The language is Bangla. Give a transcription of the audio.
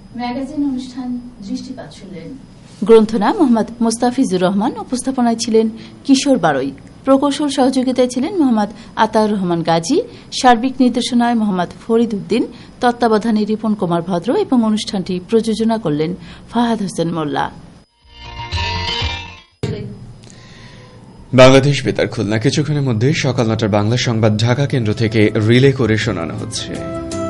ম্যাগাজিন অনুষ্ঠান দৃষ্টিপাত শুনলেন। গ্রন্থনা মোহাম্মদ মোস্তাফিজুর রহমান, উপস্থাপনায় ছিলেন কিশোর বারৈ, প্রকৌশল সহযোগিতায় ছিলেন মোহাম্মদ আতাউর রহমান গাজী, সার্বিক নির্দেশনায় মোহাম্মদ ফরিদ উদ্দিন, তত্ত্বাবধানে রিপন কুমার ভদ্র এবং অনুষ্ঠানটি প্রযোজনা করলেন ফাহাদ হোসেন মোল্লা। বাংলাদেশ বেতার খুলনা কিছুক্ষণের মধ্যে সকাল ৯টার বাংলা সংবাদ ঢাকা কেন্দ্র থেকে রিলে করে শোনানো হচ্ছে।